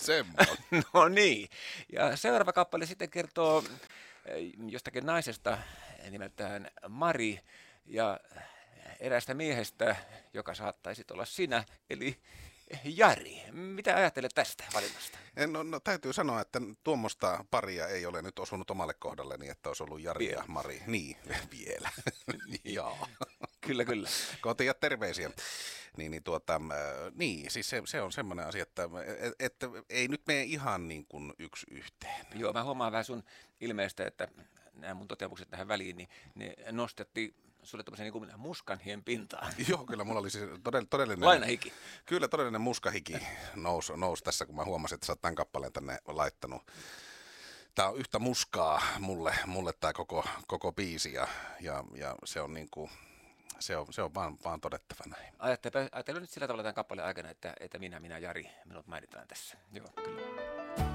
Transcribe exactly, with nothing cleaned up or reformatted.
semmoinen. No niin. Ja seuraava kappale sitten kertoo jostakin naisesta nimeltään Mari ja eräästä miehestä, joka saattaisi olla sinä, eli Jari. Mitä ajattelet tästä valinnasta? No, no täytyy sanoa, että tuommoista paria ei ole nyt osunut omalle kohdalleni, että olisi ollut Jari vielä. Ja Mari. Niin, vielä. Joo. Kyllä, kyllä. Kotiin ja terveisiä. Niin, niin, tuota, niin siis se, se on semmoinen asia, että, että ei nyt mene ihan niin kuin yksi yhteen. Joo, mä huomaan vähän sun ilmeestä, että nämä mun toteamukset tähän väliin, niin ne nostettiin sulle tämmöisen niin kuin muskanhien pintaan. Joo, kyllä mulla oli siis todell, todellinen... Lainahiki. Kyllä todellinen muskahiki nousi nous tässä, kun mä huomasin, että sä oot tämän kappaleen tänne laittanut. Tää on yhtä muskaa mulle, mulle tää koko, koko biisi ja, ja, ja se on niin kuin... Se on, se on vaan, vaan todettava näin. Ajattele, ajattele nyt sillä tavalla tämän kappaleen aikana, että, että minä, minä, Jari, minut mainitaan tässä. Joo, kyllä.